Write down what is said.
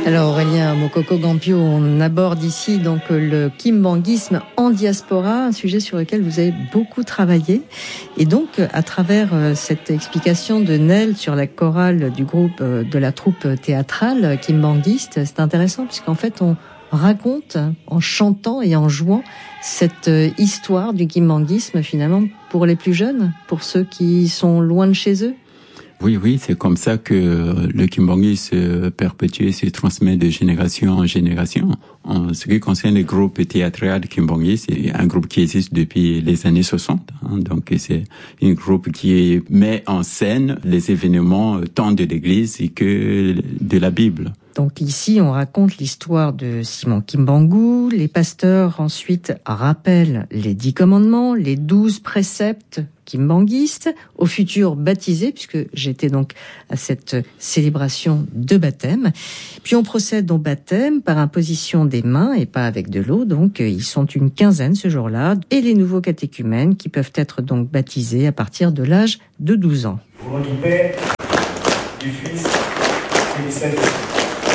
Alors Aurélien Mokoko-Gampio, on aborde ici donc le kimbanguisme en diaspora, un sujet sur lequel vous avez beaucoup travaillé. Et donc à travers cette explication de Nel sur la chorale du groupe de la troupe théâtrale kimbanguiste, c'est intéressant puisqu'en fait on raconte en chantant et en jouant cette histoire du kimbanguisme finalement pour les plus jeunes, pour ceux qui sont loin de chez eux. Oui, c'est comme ça que le Kimbangu se perpétue et se transmet de génération en génération. En ce qui concerne le groupe théâtral Kimbangu, c'est un groupe qui existe depuis les années 60. Donc c'est un groupe qui met en scène les événements tant de l'Église que de la Bible. Donc ici, on raconte l'histoire de Simon Kimbangu. Les pasteurs ensuite rappellent les 10 commandements, les 12 préceptes kimbanguistes aux futurs baptisés, puisque j'étais donc à cette célébration de baptême. Puis on procède au baptême par imposition des mains et pas avec de l'eau. Donc ils sont une quinzaine ce jour-là. Et les nouveaux catéchumènes qui peuvent être donc baptisés à partir de l'âge de 12 ans. Au nom du Père, du Fils et du Saint-Esprit.